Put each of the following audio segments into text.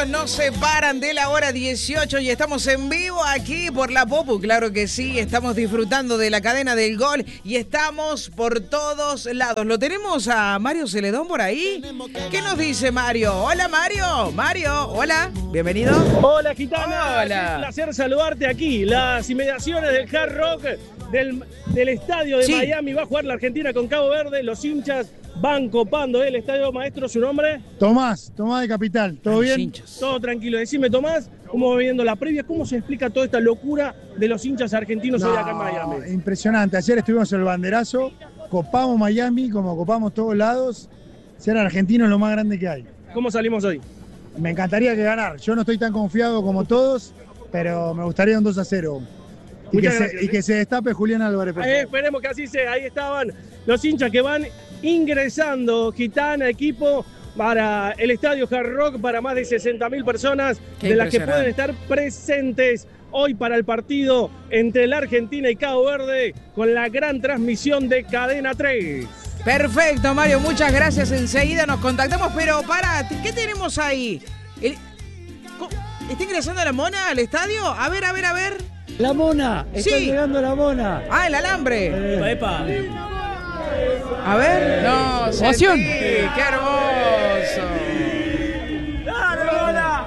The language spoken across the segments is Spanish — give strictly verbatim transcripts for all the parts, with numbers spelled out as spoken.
minutos nos separan de la hora dieciocho y estamos en vivo aquí por la Popu, claro que sí, estamos disfrutando de la cadena del gol y estamos por todos lados. ¿Lo tenemos a Mario Celedón por ahí? ¿Qué nos dice Mario? Hola Mario, Mario, hola, bienvenido. Hola Gitana, hola. Es un placer saludarte aquí, las inmediaciones del Hard Rock, del, del estadio de sí. Miami, va a jugar la Argentina con Cabo Verde, los hinchas van copando el estadio. Maestro, ¿su nombre? Tomás, Tomás de Capital, ¿todo bien? Hinchas. Todo tranquilo. Decime, Tomás, ¿cómo va viendo la previa? ¿Cómo se explica toda esta locura de los hinchas argentinos no, hoy acá en Miami? Impresionante. Ayer estuvimos en el banderazo, copamos Miami como copamos todos lados. Ser argentino es lo más grande que hay. ¿Cómo salimos hoy? Me encantaría que ganar. Yo no estoy tan confiado como todos, pero me gustaría un dos a cero. Y que, se, y que se destape Julián Álvarez. Eh, esperemos que así sea. Ahí estaban los hinchas que van ingresando, Gitana, equipo, para el estadio Hard Rock, para más de sesenta mil personas, Qué de las que pueden estar presentes hoy para el partido entre la Argentina y Cabo Verde, con la gran transmisión de Cadena tres. Perfecto, Mario, muchas gracias. Enseguida nos contactamos, pero para, ¿qué tenemos ahí? El... ¿Está ingresando la Mona al estadio? A ver, a ver, a ver. La Mona, está sí. llegando la Mona. Ah, el alambre. Eh. Epa. A ver. No, ovación. Sí, qué hermoso. ¡Dale, Mona!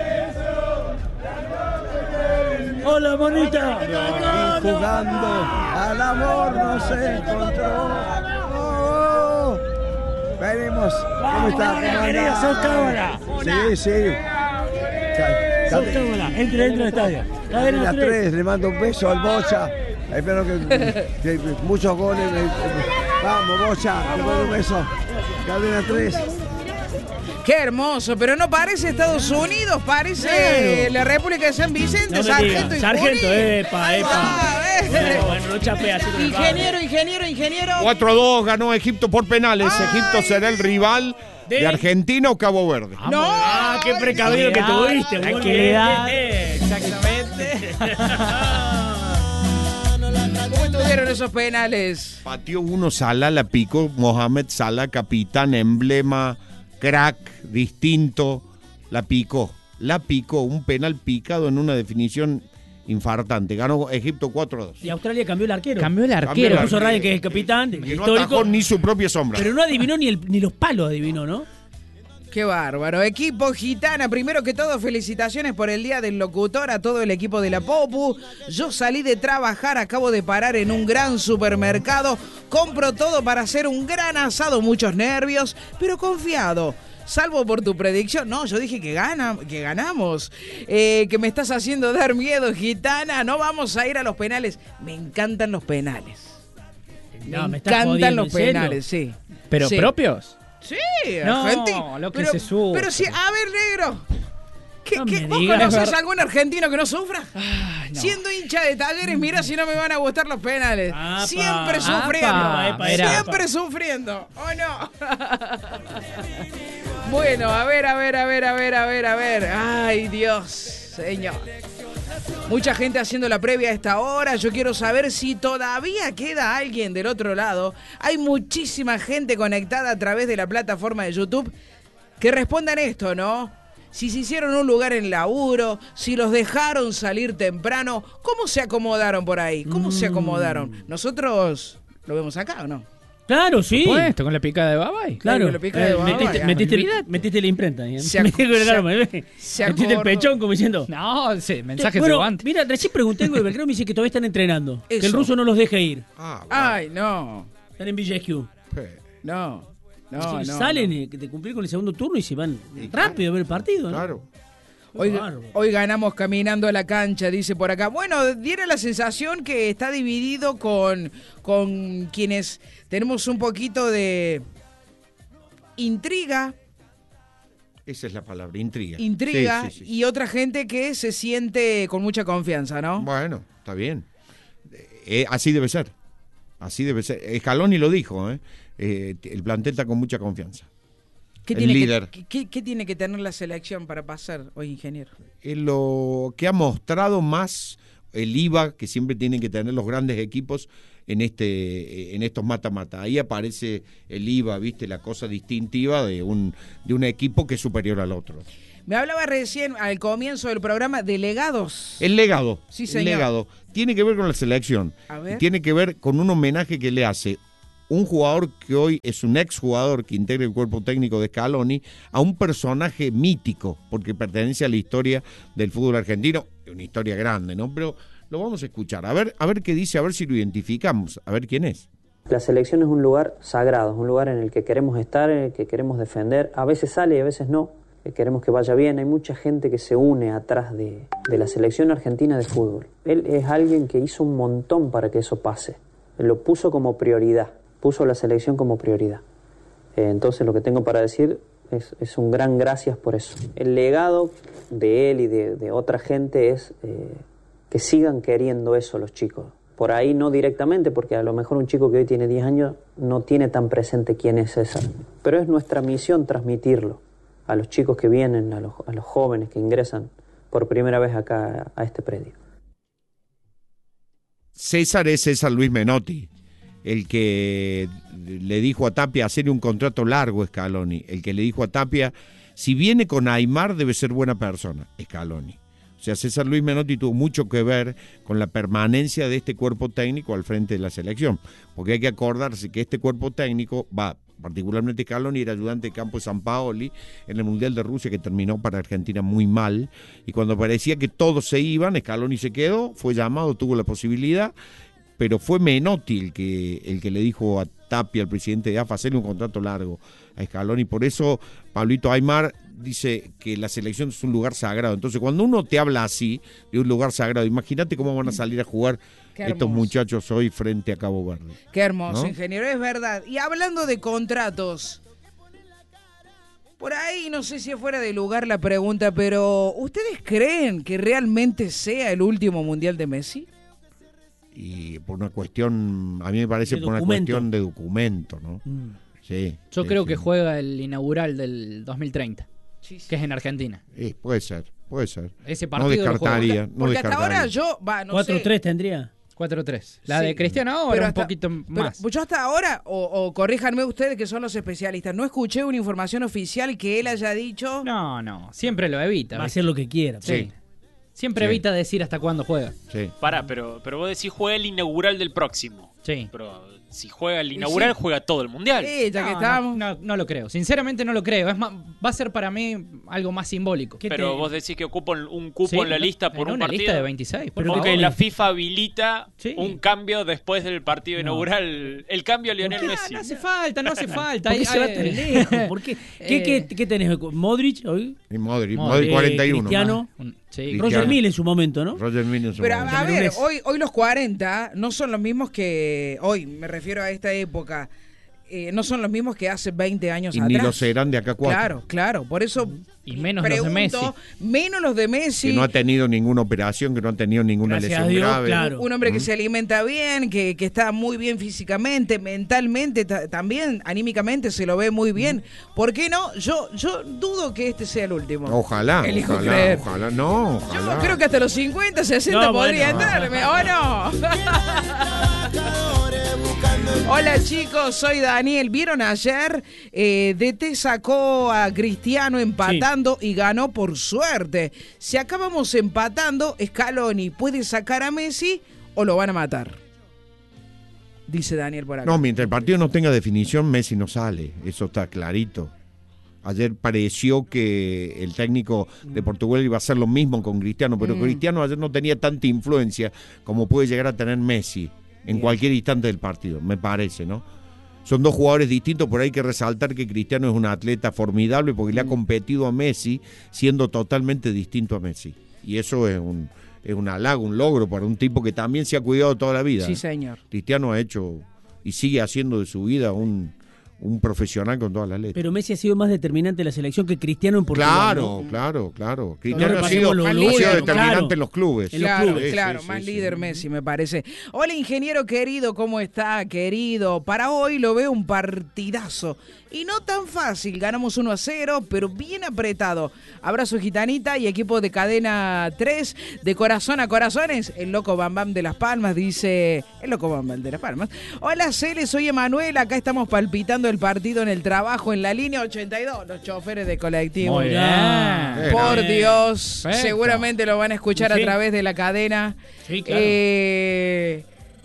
Hola, Monita. Y jugando al amor nos encontró. Oh, oh. Veremos cómo está. Querida, sos cámara. Sí, sí. Sos cámara. Entre dentro del estadio. Cadena tres, le mando un beso al Bocha. Espero que, que muchos goles. Vamos, Bocha, le mando un beso. Cadena tres. Qué hermoso, pero no parece Estados Unidos, parece claro. La República de San Vicente, no Sargento y Sargento, epa, epa. Ah, bueno, bueno, no chapea, así con ingeniero, el ingeniero, ingeniero. cuatro a dos ganó Egipto por penales. Ay. Egipto será el rival de, de Argentina o Cabo Verde. No, ah, qué precavido que tuviste. Tranquilidad. Exactamente. ¿Cómo estuvieron esos penales? Pateó uno, Salah la picó, Mohamed Salah, capitán, emblema, crack, distinto, la picó. La picó, un penal picado en una definición infartante. Ganó Egipto cuatro a dos. Y Australia cambió el arquero. Cambió el arquero. Puso Ryan, que es el capitán, que histórico. No atajó ni su propia sombra. Pero no adivinó ni, el, ni los palos, adivinó, ¿no? Qué bárbaro. Equipo Gitana, primero que todo, felicitaciones por el Día del Locutor a todo el equipo de la Popu. Yo salí de trabajar, acabo de parar en un gran supermercado. Compro todo para hacer un gran asado, muchos nervios, pero confiado. Salvo por tu predicción. No, yo dije que, gana, que ganamos. Eh, que me estás haciendo dar miedo, Gitana. No vamos a ir a los penales. Me encantan los penales. No, me, me encantan jodiendo, los penales, sí. ¿Pero sí. propios? Sí, no, argentino. lo que pero, se sube. Pero si, a ver, negro. ¿Qué, no qué, ¿Vos digas, conocés algún argentino que no sufra? Ah, no. Siendo hincha de Talleres, mira si no me van a gustar los penales. Apa, siempre sufriendo. Apa, epa, epa, siempre epa. sufriendo. ¿O no? Bueno, a ver, a ver, a ver, a ver, a ver, a ver. Ay, Dios, señor. Mucha gente haciendo la previa a esta hora. Yo quiero saber si todavía queda alguien del otro lado. Hay muchísima gente conectada a través de la plataforma de YouTube. Que respondan esto, ¿no? Si se hicieron un lugar en laburo, si los dejaron salir temprano, ¿cómo se acomodaron por ahí? ¿Cómo mm. se acomodaron? ¿Nosotros lo vemos acá o no? Claro, sí. Por supuesto, con la picada de Babay. Claro, con la picada de Babay. Metiste, metiste, el, metiste la imprenta. ¿eh? Se ac- metiste se metiste el pechón como diciendo. No, sí, mensajes bueno, de guante. Mira, recién pregunté algo de Belgrano y me dice que todavía están entrenando. Eso. Que el ruso no los deja ir. Ah, bueno. Ay, no. Están en V J Q. No. No, no, salen no. de cumplir con el segundo turno y se van rápido a ver el partido, ¿no? Claro. Hoy, hoy ganamos caminando a la cancha, dice por acá. Bueno, diera la sensación que está dividido con, con quienes tenemos un poquito de intriga. Esa es la palabra, intriga. Intriga sí, sí, sí. Y otra gente que se siente con mucha confianza, ¿no? Bueno, está bien. Eh, así debe ser. Así debe ser. Scaloni lo dijo, ¿eh? Eh, el plantel está con mucha confianza. ¿Qué el tiene líder. Que, ¿qué, ¿Qué tiene que tener la selección para pasar hoy, ingeniero? Es lo que ha mostrado más el I V A que siempre tienen que tener los grandes equipos en este en estos mata-mata. Ahí aparece el I V A, ¿viste? La cosa distintiva de un, de un equipo que es superior al otro. Me hablaba recién al comienzo del programa de legados. El legado. Sí, el señor. legado. Tiene que ver con la selección. A ver. Y tiene que ver con un homenaje que le hace un jugador que hoy es un exjugador que integra el cuerpo técnico de Scaloni a un personaje mítico, porque pertenece a la historia del fútbol argentino, una historia grande, ¿no? Pero lo vamos a escuchar, a ver, a ver qué dice, a ver si lo identificamos, a ver quién es. La selección es un lugar sagrado, es un lugar en el que queremos estar, en el que queremos defender. A veces sale y a veces no. Queremos que vaya bien. Hay mucha gente que se une atrás de, de la selección argentina de fútbol. Él es alguien que hizo un montón para que eso pase. Él lo puso como prioridad, puso la selección como prioridad. Eh, entonces lo que tengo para decir es, es un gran gracias por eso. El legado de él y de, de otra gente es eh, que sigan queriendo eso los chicos. Por ahí no directamente, porque a lo mejor un chico que hoy tiene diez años no tiene tan presente quién es César. Pero es nuestra misión transmitirlo a los chicos que vienen, a los, a los jóvenes que ingresan por primera vez acá a este predio. César es César Luis Menotti, el que le dijo a Tapia hacerle un contrato largo a Scaloni, el que le dijo a Tapia, si viene con Aimar debe ser buena persona, Scaloni. O sea, César Luis Menotti tuvo mucho que ver con la permanencia de este cuerpo técnico al frente de la selección, porque hay que acordarse que este cuerpo técnico va, particularmente Scaloni era ayudante de campo de Sampaoli en el Mundial de Rusia que terminó para Argentina muy mal, y cuando parecía que todos se iban, Scaloni se quedó, fue llamado, tuvo la posibilidad, pero fue Menotti el que, el que le dijo a Tapia, al presidente de A F A, hacerle un contrato largo a Scaloni. Por eso Pablito Aimar dice que la selección es un lugar sagrado. Entonces, cuando uno te habla así, de un lugar sagrado, imagínate cómo van a salir a jugar estos muchachos hoy frente a Cabo Verde. Qué hermoso, ¿no? Ingeniero, es verdad. Y hablando de contratos, por ahí no sé si es fuera de lugar la pregunta, pero ¿ustedes creen que realmente sea el último Mundial de Messi? Y por una cuestión, a mí me parece de por una documento. cuestión de documento, ¿no? Mm. Sí. Yo sí, creo sí. que juega el inaugural del dos mil treinta, Sí, sí. que es en Argentina. Sí, puede ser, puede ser. Ese No partido lo juega. descartaría, no Porque hasta descartaría. ahora yo, va, no cuatro sé. tres tendría. cuatro tres. La Sí. de Cristiano ahora Pero un hasta- poquito Pero más. yo hasta ahora, o, o corríjanme ustedes que son los especialistas, no escuché una información oficial que él haya dicho. No, no, siempre lo evita. Va a ¿viste? hacer lo que quiera. Sí. Siempre Sí. evita decir hasta cuándo juega. Sí. Pará, pero, pero vos decís juega el inaugural del próximo. Sí. Pero si juega el inaugural, sí. juega todo el mundial. Eh, ya que No, estábamos. no, no, no lo creo. Sinceramente no lo creo. Es más, va a ser para mí algo más simbólico. ¿Qué Pero te- vos decís que ocupan un cupo Sí, en la lista por en un una partido. lista de veintiséis. Por Pero Porque favor. la FIFA habilita Sí. un cambio después del partido No. inaugural. El cambio a Lionel No, Messi. no hace falta, no hace falta. ¿Por qué Hay- se va hay- tan lejos? ¿Por qué? ¿Qué, Eh, qué, qué tenés? ¿Modric hoy? Y Modric, Modric, Modric cuarenta y uno. Cristiano. Un- sí, Cristiano. Roger Mil en su momento, ¿no? Roger Milla en su Pero a, momento. a ver, Lunes. hoy, hoy los cuarenta no son los mismos que hoy, me refiero a esta época, eh, no son los mismos que hace veinte años Y atrás. ni lo serán de acá a cuatro. Claro, claro, por eso Y menos los de pregunto, menos los de Messi. Que no ha tenido ninguna operación, que no ha tenido ninguna Gracias lesión a Dios, grave. claro. Un hombre que se alimenta bien, que, que está muy bien físicamente, mentalmente, ta- también anímicamente se lo ve muy bien. ¿Por qué no? Yo yo dudo que este sea el último. Ojalá, Elijo ojalá, creer. ojalá, no, Yo ojalá. creo que hasta los cincuenta, sesenta No, podría bueno. entrarme, ¿o no? Hola chicos, soy Daniel. ¿Vieron ayer? Eh, D T sacó a Cristiano empatando y ganó por suerte. Si acabamos empatando, Scaloni puede sacar a Messi o lo van a matar. Dice Daniel por acá. No, mientras el partido no tenga definición, Messi no sale. Eso está clarito. Ayer pareció que el técnico de Portugal iba a hacer lo mismo con Cristiano, pero Mm. Cristiano ayer no tenía tanta influencia como puede llegar a tener Messi en Bien. cualquier instante del partido, me parece, ¿no? Son dos jugadores distintos, pero hay que resaltar que Cristiano es un atleta formidable porque le ha competido a Messi siendo totalmente distinto a Messi. Y eso es un, es un halago, un logro para un tipo que también se ha cuidado toda la vida. Sí, ¿eh? señor. Cristiano ha hecho y sigue haciendo de su vida un, un profesional con todas las letras. Pero Messi ha sido más determinante en la selección que Cristiano en Portugal. Claro, ¿no? claro, claro. Cristiano ha repasemos sido, lo ha lúdico, sido determinante claro. en los clubes. En los Claro, clubes. claro, Sí, más sí, líder sí. Messi, me parece. Hola, ingeniero querido, ¿cómo está, querido? Para hoy lo veo un partidazo. Y no tan fácil, ganamos uno a cero, pero bien apretado. Abrazo gitanita y equipo de cadena tres, de corazón a corazones. El loco Bam Bam de Las Palmas, dice... El loco Bam Bam de Las Palmas. Hola, Cele, soy Emanuel, acá estamos palpitando el partido en el trabajo en la línea ochenta y dos, los choferes de colectivo. Muy bien. Por Bien. Dios, Perfecto. seguramente lo van a escuchar Sí. a través de la cadena. Sí, claro. Eh,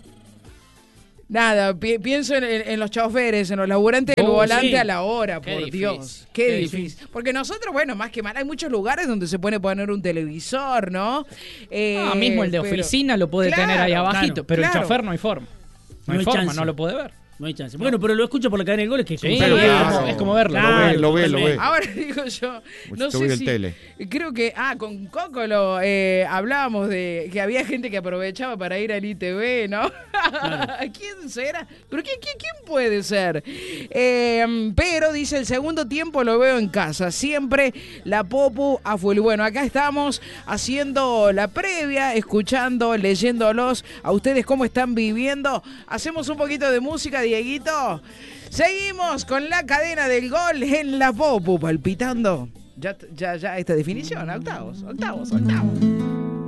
Nada, pi pienso en, en los choferes, en los laburantes del Oh, volante sí. a la hora, Qué por difícil, Dios. Qué, qué difícil. difícil. Porque nosotros, bueno, más que mal, hay muchos lugares donde se puede poner un televisor, ¿no? Eh, Ah, mismo el de pero- oficina lo puede Claro, tener ahí abajito, claro, pero claro. el chofer no hay forma. No, No hay, hay forma, chance. no lo puede ver. No hay chance. Bueno, pero lo escucho por la cadena de goles, que es Sí, como- Pero es, claro. como, es como verlo. Lo ve, lo ve, lo ve. Ahora digo yo, no Yo vi sé el si, tele. creo que, ah, con Coco lo, eh, hablábamos de que había gente que aprovechaba para ir al I T V, ¿no? ¿Quién será? ¿Pero quién, quién, quién puede ser? Eh, pero dice, el segundo tiempo lo veo en casa, siempre la Popu a full. Bueno, acá estamos haciendo la previa, escuchando, leyéndolos a ustedes cómo están viviendo. Hacemos un poquito de música, Dieguito. Seguimos con la cadena del gol en la Popu, palpitando. Ya, ya, ya esta definición, octavos, octavos, octavos.